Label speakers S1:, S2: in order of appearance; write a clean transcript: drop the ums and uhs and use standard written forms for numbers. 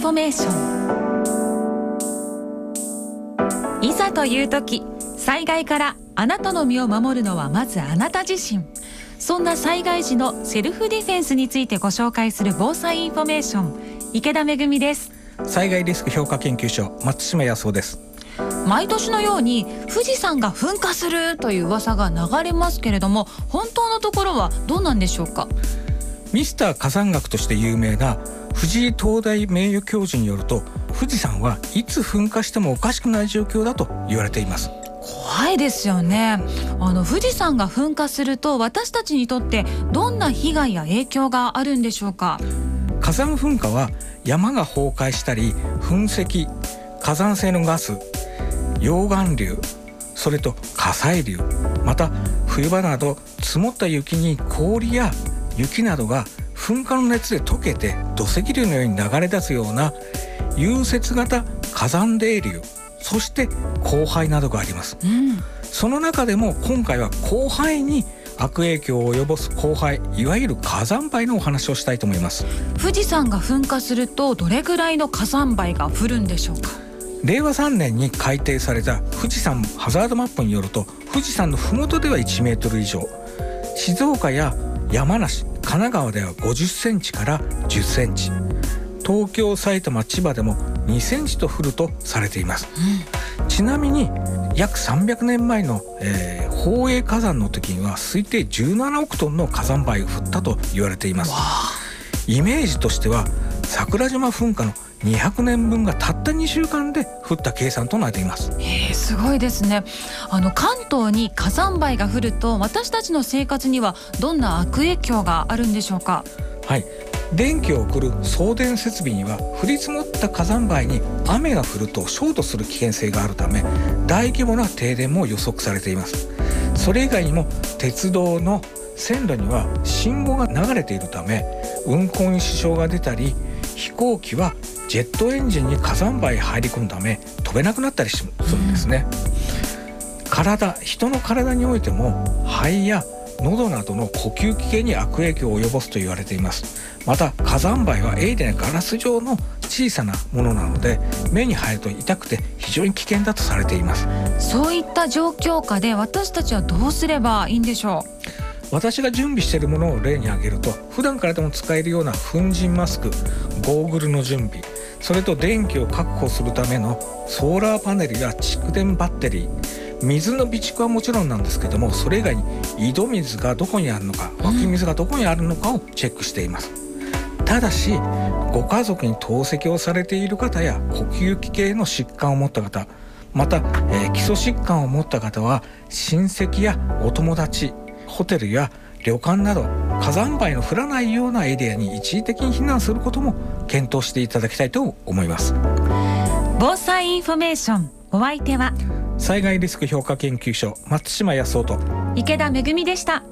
S1: フォメーション。いざという時、災害からあなたの身を守るのはまずあなた自身。そんな災害時のセルフディフェンスについてご紹介する防災インフォメーション、池田めぐみです。
S2: 災害リスク評価研究所、松島康夫です。
S1: 毎年のように富士山が噴火するという噂が流れますけれども、本当のところはどうなんでしょうか。
S2: ミスター火山学として有名な藤井東大名誉教授によると、富士山はいつ噴火してもおかしくない状況だと言われています。
S1: 怖いですよね。富士山が噴火すると私たちにとってどんな被害や影響があるんでしょうか。
S2: 火山噴火は山が崩壊したり、噴石、火山性のガス、溶岩流、それと火砕流、また冬場など積もった雪に氷や雪などが噴火の熱で溶けて土石流のように流れ出すような融雪型火山泥流、そして降灰などがあります、その中でも今回は降灰に悪影響を及ぼす降灰、いわゆる火山灰のお話をしたいと思います。
S1: 富士山が噴火するとどれぐらいの火山灰が降るんでしょうか。
S2: 令和3年に改定された富士山ハザードマップによると、富士山の麓では1メートル以上、静岡や山梨、神奈川では50センチから10センチ、東京、埼玉、千葉でも2センチと降るとされています、ちなみに約300年前の、宝永火山の時には推定17億トンの火山灰が降ったと言われています。イメージとしては桜島噴火の200年分がたった2週間で降った計算となっています。
S1: すごいですね。関東に火山灰が降ると私たちの生活にはどんな悪影響があるんでしょうか。
S2: はい、電気を送る送電設備には降り積もった火山灰に雨が降るとショートする危険性があるため、大規模な停電も予測されています。それ以外にも鉄道の線路には信号が流れているため運行に支障が出たり、飛行機はジェットエンジンに火山灰入り込むため飛べなくなったりするんですね、人の体においても肺や喉などの呼吸器系に悪影響を及ぼすと言われています。また火山灰は鋭利なガラス状の小さなものなので目に入ると痛くて非常に危険だとされています。
S1: そういった状況下で私たちはどうすればいいんでしょう。
S2: 私が準備しているものを例に挙げると、普段からでも使えるような粉塵マスク、ゴーグルの準備、それと電気を確保するためのソーラーパネルや蓄電バッテリー、水の備蓄はもちろんなんですけども、それ以外に井戸水がどこにあるのか、湧き水がどこにあるのかをチェックしています。ただしご家族に透析をされている方や呼吸器系の疾患を持った方、また、基礎疾患を持った方は親戚やお友達、ホテルや旅館など火山灰の降らないようなエリアに一時的に避難することも検討していただきたいと思います。
S1: 防災インフォメーション、お相手は
S2: 災害リスク評価研究所、松島康夫と
S1: 池田めぐみでした。